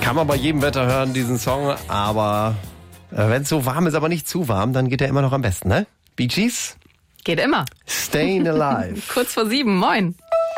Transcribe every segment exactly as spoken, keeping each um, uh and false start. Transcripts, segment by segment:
Kann man bei jedem Wetter hören, diesen Song. Aber äh, wenn es so warm ist, aber nicht zu warm, dann geht er immer noch am besten, ne? Bee Gees? Geht immer. Staying Alive. Kurz vor sieben, moin.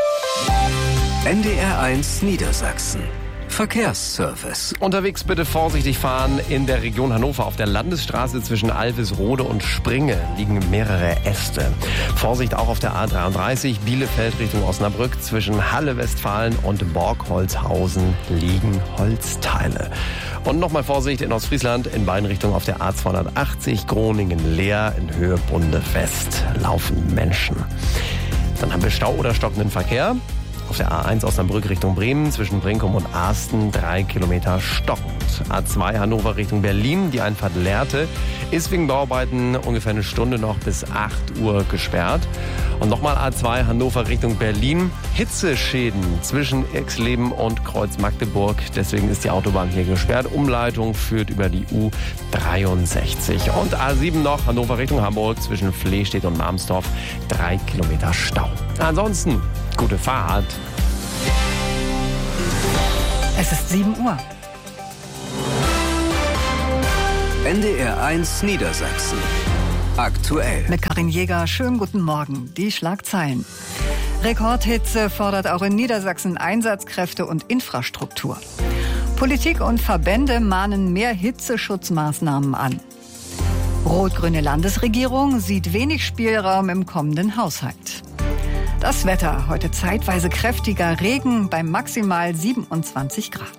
N D R eins Niedersachsen. Verkehrsservice. Unterwegs bitte vorsichtig fahren. In der Region Hannover auf der Landesstraße zwischen Alvisrode und Springe liegen mehrere Äste. Vorsicht auch auf der A dreiunddreißig Bielefeld Richtung Osnabrück. Zwischen Halle Westfalen und Borgholzhausen liegen Holzteile. Und nochmal Vorsicht in Ostfriesland in beiden Richtungen auf der A zweihundertachtzig Groningen-Leer in Höhe Bunde West laufen Menschen. Dann haben wir Stau oder stockenden Verkehr. Auf der A eins Osnabrück Richtung Bremen zwischen Brinkum und Asten drei Kilometer stockend. A zwei Hannover Richtung Berlin, die Einfahrt Lehrte, ist wegen Bauarbeiten ungefähr eine Stunde noch bis acht Uhr gesperrt. Und nochmal A zwei Hannover Richtung Berlin, Hitzeschäden zwischen Irxleben und Kreuz Magdeburg. Deswegen ist die Autobahn hier gesperrt. Umleitung führt über die U dreiundsechzig. Und A sieben noch Hannover Richtung Hamburg zwischen Flehstedt und Marmsdorf drei Kilometer Stau. Ansonsten gute Fahrt. Es ist sieben Uhr. N D R eins Niedersachsen. Aktuell. Mit Karin Jäger, schönen guten Morgen. Die Schlagzeilen. Rekordhitze fordert auch in Niedersachsen Einsatzkräfte und Infrastruktur. Politik und Verbände mahnen mehr Hitzeschutzmaßnahmen an. Rot-grüne Landesregierung sieht wenig Spielraum im kommenden Haushalt. Das Wetter, heute zeitweise kräftiger Regen bei maximal siebenundzwanzig Grad.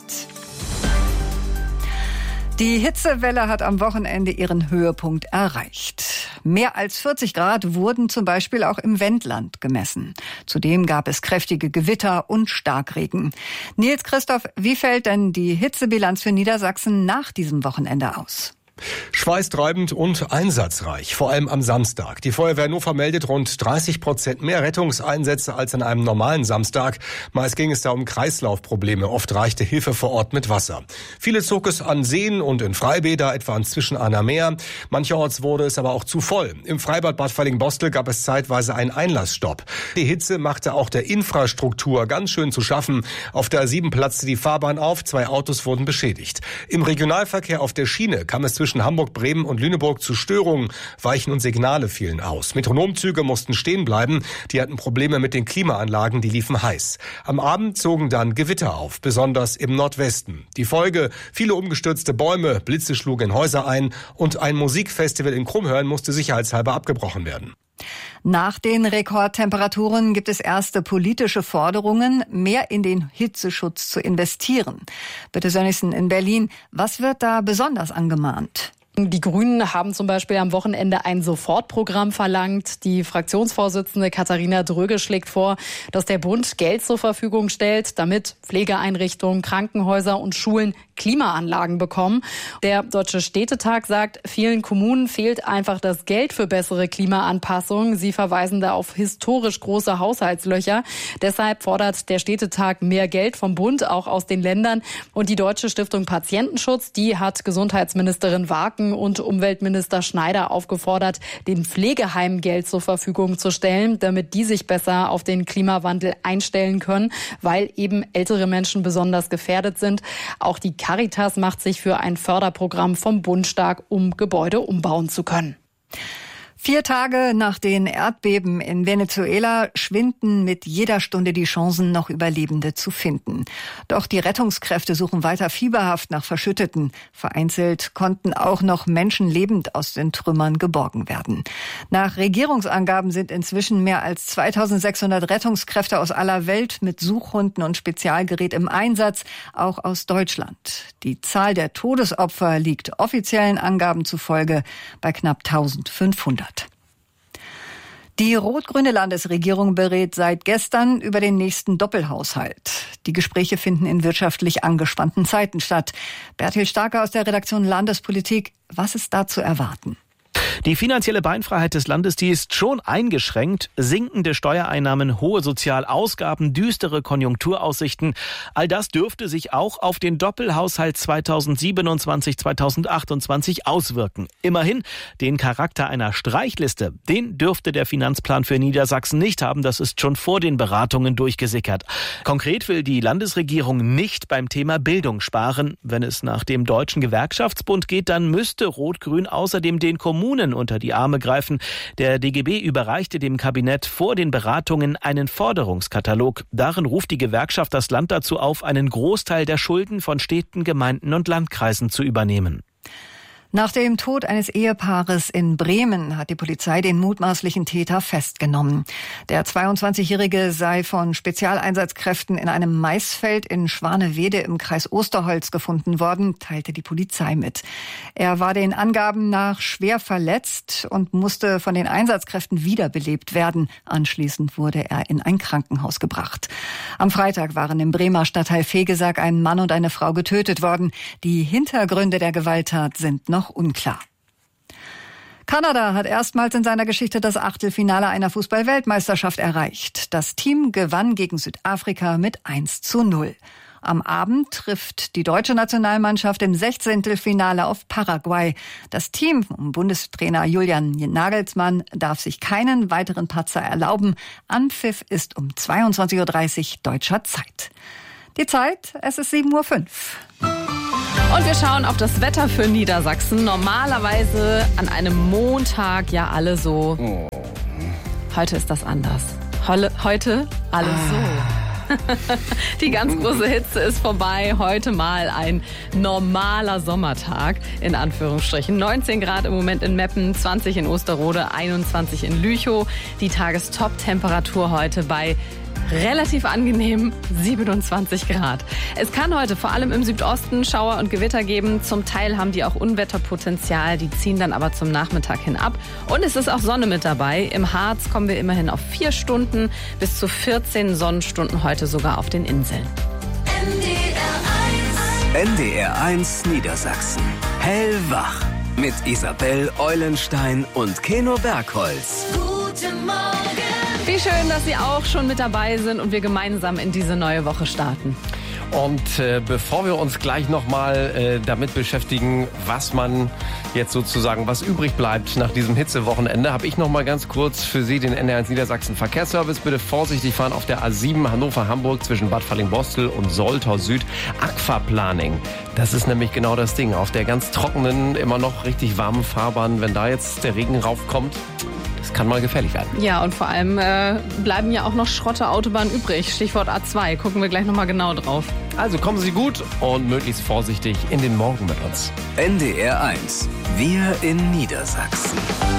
Die Hitzewelle hat am Wochenende ihren Höhepunkt erreicht. Mehr als vierzig Grad wurden zum Beispiel auch im Wendland gemessen. Zudem gab es kräftige Gewitter und Starkregen. Nils Christoph, wie fällt denn die Hitzebilanz für Niedersachsen nach diesem Wochenende aus? Schweißtreibend und einsatzreich, vor allem am Samstag. Die Feuerwehr Hannover meldet rund dreißig Prozent mehr Rettungseinsätze als an einem normalen Samstag. Meist ging es da um Kreislaufprobleme, oft reichte Hilfe vor Ort mit Wasser. Viele zog es an Seen und in Freibäder, etwa an Zwischenahner Meer. Mancherorts wurde es aber auch zu voll. Im Freibad Bad Falling-Bostel gab es zeitweise einen Einlassstopp. Die Hitze machte auch der Infrastruktur ganz schön zu schaffen. Auf der A sieben platzte die Fahrbahn auf, zwei Autos wurden beschädigt. Im Regionalverkehr auf der Schiene kam es zwischen Hamburg, Bremen und Lüneburg zu Störungen. Weichen und Signale fielen aus. Metronomzüge mussten stehen bleiben. Die hatten Probleme mit den Klimaanlagen, die liefen heiß. Am Abend zogen dann Gewitter auf, besonders im Nordwesten. Die Folge: viele umgestürzte Bäume, Blitze schlugen in Häuser ein und ein Musikfestival in Krummhörn musste sicherheitshalber abgebrochen werden. Nach den Rekordtemperaturen gibt es erste politische Forderungen, mehr in den Hitzeschutz zu investieren. Bitte Sönnigsen in Berlin, was wird da besonders angemahnt? Die Grünen haben zum Beispiel am Wochenende ein Sofortprogramm verlangt. Die Fraktionsvorsitzende Katharina Dröge schlägt vor, dass der Bund Geld zur Verfügung stellt, damit Pflegeeinrichtungen, Krankenhäuser und Schulen Klimaanlagen bekommen. Der Deutsche Städtetag sagt, vielen Kommunen fehlt einfach das Geld für bessere Klimaanpassung. Sie verweisen da auf historisch große Haushaltslöcher. Deshalb fordert der Städtetag mehr Geld vom Bund, auch aus den Ländern. Und die Deutsche Stiftung Patientenschutz, die hat Gesundheitsministerin Waken und Umweltminister Schneider aufgefordert, den Pflegeheimen Geld zur Verfügung zu stellen, damit die sich besser auf den Klimawandel einstellen können, weil eben ältere Menschen besonders gefährdet sind. Auch die Caritas macht sich für ein Förderprogramm vom Bund stark, um Gebäude umbauen zu können. Vier Tage nach den Erdbeben in Venezuela schwinden mit jeder Stunde die Chancen, noch Überlebende zu finden. Doch die Rettungskräfte suchen weiter fieberhaft nach Verschütteten. Vereinzelt konnten auch noch Menschen lebend aus den Trümmern geborgen werden. Nach Regierungsangaben sind inzwischen mehr als zweitausendsechshundert Rettungskräfte aus aller Welt mit Suchhunden und Spezialgerät im Einsatz, auch aus Deutschland. Die Zahl der Todesopfer liegt offiziellen Angaben zufolge bei knapp eintausendfünfhundert. Die rot-grüne Landesregierung berät seit gestern über den nächsten Doppelhaushalt. Die Gespräche finden in wirtschaftlich angespannten Zeiten statt. Bertil Starke aus der Redaktion Landespolitik, was ist da zu erwarten? Die finanzielle Beinfreiheit des Landes, die ist schon eingeschränkt. Sinkende Steuereinnahmen, hohe Sozialausgaben, düstere Konjunkturaussichten. All das dürfte sich auch auf den Doppelhaushalt zweitausendsiebenundzwanzig zweitausendachtundzwanzig auswirken. Immerhin, den Charakter einer Streichliste, den dürfte der Finanzplan für Niedersachsen nicht haben. Das ist schon vor den Beratungen durchgesickert. Konkret will die Landesregierung nicht beim Thema Bildung sparen. Wenn es nach dem Deutschen Gewerkschaftsbund geht, dann müsste Rot-Grün außerdem den Kommunen unter die Arme greifen. Der D G B überreichte dem Kabinett vor den Beratungen einen Forderungskatalog. Darin ruft die Gewerkschaft das Land dazu auf, einen Großteil der Schulden von Städten, Gemeinden und Landkreisen zu übernehmen. Nach dem Tod eines Ehepaares in Bremen hat die Polizei den mutmaßlichen Täter festgenommen. Der zweiundzwanzigjährige sei von Spezialeinsatzkräften in einem Maisfeld in Schwanewede im Kreis Osterholz gefunden worden, teilte die Polizei mit. Er war den Angaben nach schwer verletzt und musste von den Einsatzkräften wiederbelebt werden. Anschließend wurde er in ein Krankenhaus gebracht. Am Freitag waren im Bremer Stadtteil Vegesack ein Mann und eine Frau getötet worden. Die Hintergründe der Gewalttat sind noch unklar. Kanada hat erstmals in seiner Geschichte das Achtelfinale einer Fußball-Weltmeisterschaft erreicht. Das Team gewann gegen Südafrika mit eins zu null. Am Abend trifft die deutsche Nationalmannschaft im Sechzehntelfinale auf Paraguay. Das Team um Bundestrainer Julian Nagelsmann darf sich keinen weiteren Patzer erlauben. Anpfiff ist um zweiundzwanzig Uhr dreißig deutscher Zeit. Die Zeit, es ist sieben Uhr fünf. Und wir schauen auf das Wetter für Niedersachsen. Normalerweise an einem Montag ja alle so. Oh. Heute ist das anders. Holle, heute alles ah. so. Die ganz große Hitze ist vorbei. Heute mal ein normaler Sommertag, in Anführungsstrichen. neunzehn Grad im Moment in Meppen, zwanzig in Osterode, einundzwanzig in Lüchow. Die Tagestop-Temperatur heute bei relativ angenehm siebenundzwanzig Grad. Es kann heute vor allem im Südosten Schauer und Gewitter geben. Zum Teil haben die auch Unwetterpotenzial. Die ziehen dann aber zum Nachmittag hin ab. Und es ist auch Sonne mit dabei. Im Harz kommen wir immerhin auf vier Stunden, bis zu vierzehn Sonnenstunden heute sogar auf den Inseln. N D R eins Niedersachsen. Hellwach. Mit Isabel Eulenstein und Keno Bergholz. Guten Morgen. Wie schön, dass Sie auch schon mit dabei sind und wir gemeinsam in diese neue Woche starten. Und äh, bevor wir uns gleich nochmal äh, damit beschäftigen, was man jetzt sozusagen, was übrig bleibt nach diesem Hitzewochenende, habe ich nochmal ganz kurz für Sie den N D R eins Niedersachsen Verkehrsservice. Bitte vorsichtig fahren auf der A sieben Hannover-Hamburg zwischen Bad Falling-Bostel und Soltau Süd. Aquaplaning, das ist nämlich genau das Ding. Auf der ganz trockenen, immer noch richtig warmen Fahrbahn, wenn da jetzt der Regen raufkommt, das kann mal gefährlich werden. Ja, und vor allem äh, bleiben ja auch noch Schrotte-Autobahnen übrig. Stichwort A zwei. Gucken wir gleich nochmal genau drauf. Also kommen Sie gut und möglichst vorsichtig in den Morgen mit uns. N D R eins. Wir in Niedersachsen.